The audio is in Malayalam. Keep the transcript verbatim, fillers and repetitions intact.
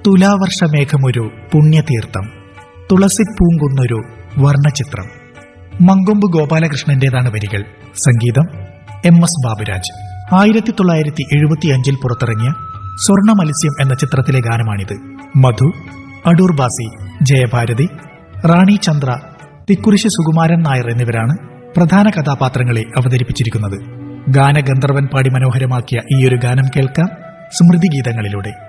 തുലാവർഷ മേഘമൊരു പുണ്യതീർത്ഥം, തുളസി പൂങ്കുന്നൊരു വർണ്ണചിത്രം. മങ്കൊമ്പ് ഗോപാലകൃഷ്ണന്റേതാണ് വരികൾ. സംഗീതം എം എസ് ബാബുരാജ്. ആയിരത്തി തൊള്ളായിരത്തി എഴുപത്തി അഞ്ചിൽ പുറത്തിറങ്ങിയ സ്വർണ്ണ മത്സ്യം എന്ന ചിത്രത്തിലെ ഗാനമാണിത്. മധു, അടൂർ ബാസി, ജയഭാരതി, റാണി ചന്ദ്ര, തിക്കുറിശി സുകുമാരൻ നായർ എന്നിവരാണ് പ്രധാന കഥാപാത്രങ്ങളെ അവതരിപ്പിച്ചിരിക്കുന്നത്. ഗാനഗന്ധർവൻ പാടി മനോഹരമാക്കിയ ഈയൊരു ഗാനം കേൾക്കാം സ്മൃതിഗീതങ്ങളിലൂടെ.